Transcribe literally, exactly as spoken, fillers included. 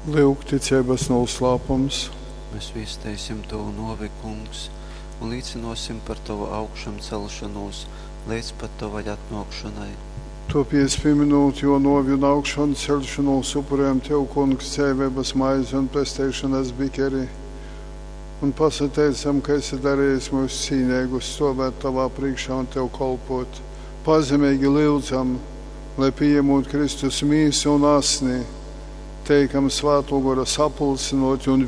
Lūk, ticības noslēpums. Mēs viestēsim Tavu novi, Kungs, un līdzinosim par Tavu augšam celšanos, līdz pat Tavai atnākšanai. To pieminot, jo novju un augšanu celšanos upurējam Tev, Kungs, dzīvības maizi un pestīšanas bikeri, un pasateicam, ka esi darījis mūs cīnīgus stāvēt Tavā priekšā un Tev kalpot. Pazemīgi lūdzam, lai pieņemot Kristus mīsu un asni, teikam Svēto gara sapulcinot un